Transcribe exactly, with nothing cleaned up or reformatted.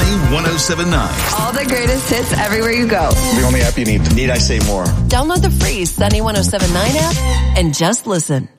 Sunny ten seventy-nine. All the greatest hits everywhere you go. The only app you need. Need I say more? Download the free Sunny ten seventy-nine app and just listen.